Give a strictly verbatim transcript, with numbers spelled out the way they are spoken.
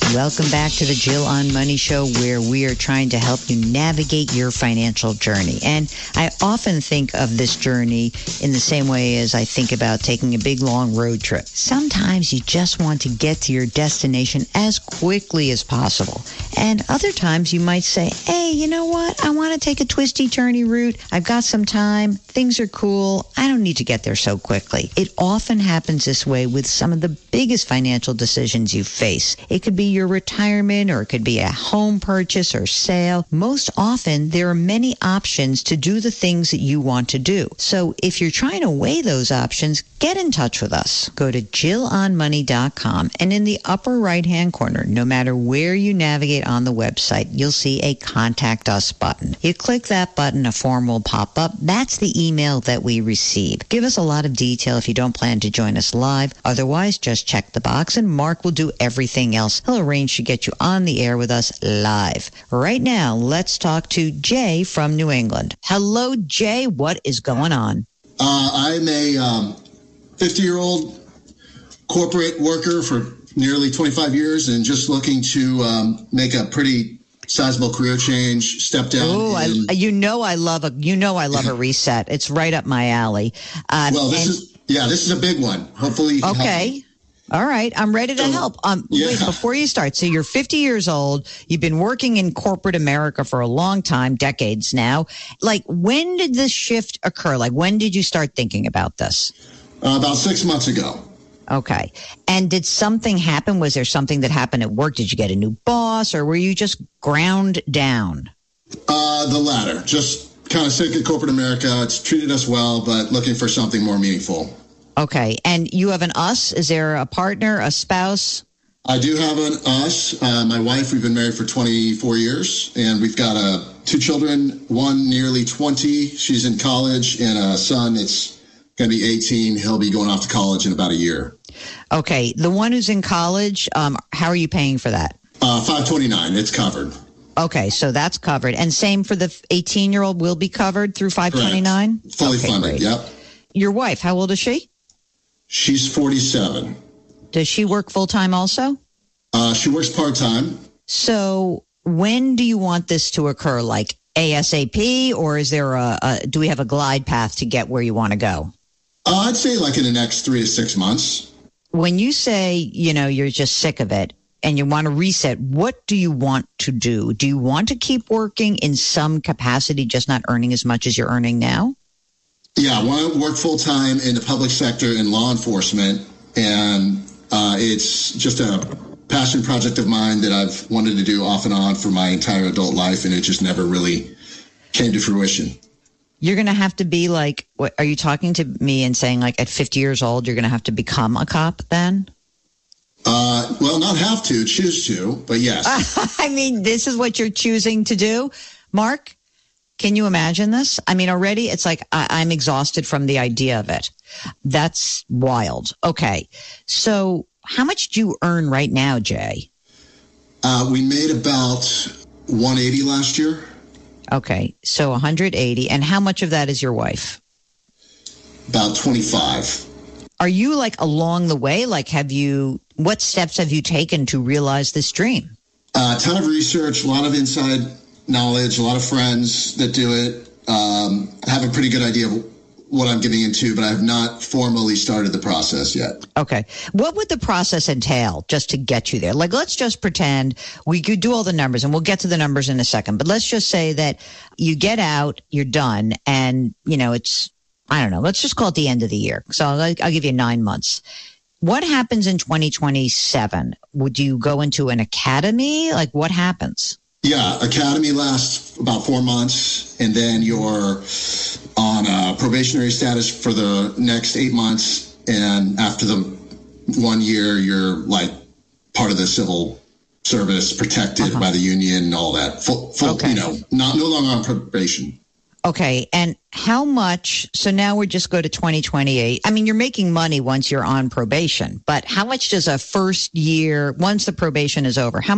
Welcome back to the Jill on Money Show, where we are trying to help you navigate your financial journey. And I often think of this journey in the same way as I think about taking a big, long road trip. Sometimes you just want to get to your destination as quickly as possible. And other times you might say, hey, you know what? I want to take a twisty, turny route. I've got some time. Things are cool. I don't need to get there so quickly. It often happens this way with some of the biggest financial decisions you face. It could be your retirement, or it could be a home purchase or sale. Most often, there are many options to do the things that you want to do. So if you're trying to weigh those options, get in touch with us. Go to jill on money dot com, and in the upper right-hand corner, no matter where you navigate on the website, you'll see a Contact Us button. You click that button, a form will pop up. That's the email that we receive. Give us a lot of detail if you don't plan to join us live. Otherwise, just check the box, and Mark will do everything else. He'll arrange to get you on the air with us live. Right now, let's talk to Jay from New England. Hello, Jay. What is going on? Uh, I'm a um, fifty-year-old corporate worker for nearly twenty-five years and just looking to um, make a pretty sizable career change, step down. Oh, I, you know I love a you know I love a reset. It's right up my alley. Um, well, this and, is yeah, this is a big one. Hopefully, you can okay. help. All right, I'm ready to help. Um, yeah. Wait, before you start, so you're fifty years old. You've been working in corporate America for a long time, decades now. Like, when did this shift occur? Like, when did you start thinking about this? Uh, about six months ago. Okay. And did something happen? Was there something that happened at work? Did you get a new boss, or were you just ground down? Uh, the latter. Just kind of sick of corporate America. It's treated us well, but looking for something more meaningful. Okay. And you have an us? Is there a partner, a spouse? I do have an us. Uh, my wife, we've been married for twenty-four years, and we've got uh, two children, one nearly twenty. She's in college, and a son, it's going to be eighteen. He'll be going off to college in about a year. Okay. The one who's in college, um, how are you paying for that? Uh, five twenty-nine. It's covered. Okay. So that's covered. And same for the eighteen-year-old will be covered through five twenty-nine? Fully okay, funded, great. Yep. Your wife, how old is she? She's forty-seven. Does she work full-time also? Uh, she works part-time. So when do you want this to occur? Like ASAP, or is there a, a do we have a glide path to get where you want to go? Uh, I'd say like in the next three to six months. When you say, you know, you're just sick of it and you want to reset, what do you want to do? Do you want to keep working in some capacity, just not earning as much as you're earning now? Yeah, I want to work full-time in the public sector in law enforcement, and uh, it's just a passion project of mine that I've wanted to do off and on for my entire adult life, and it just never really came to fruition. You're going to have to be like, what, are you talking to me and saying like at fifty years old, you're going to have to become a cop then? Uh, well, not have to, choose to, but yes. I mean, this is what you're choosing to do, Mark? Can you imagine this? I mean, already it's like I, I'm exhausted from the idea of it. That's wild. Okay. So how much do you earn right now, Jay? Uh, we made about one eighty last year. Okay. So one hundred eighty. And how much of that is your wife? About twenty-five. Are you like along the way? Like, have you, what steps have you taken to realize this dream? Uh, a ton of research, a lot of inside knowledge, a lot of friends that do it. Um, I have a pretty good idea of what I'm getting into, but I have not formally started the process yet. Okay. What would the process entail just to get you there? Like, let's just pretend we could do all the numbers, and we'll get to the numbers in a second, but let's just say that you get out, you're done, and, you know, it's, I don't know, let's just call it the end of the year. So I'll, I'll give you nine months. What happens in twenty twenty-seven? Would you go into an academy? Like, what happens? Yeah, academy lasts about four months, and then you're on a probationary status for the next eight months. And after the one year, you're like part of the civil service, protected uh-huh. by the union and all that. Full, full okay. You know, not no longer on probation. Okay. And how much? So now we just go to twenty twenty-eight. I mean, you're making money once you're on probation, but how much does a first year, once the probation is over, how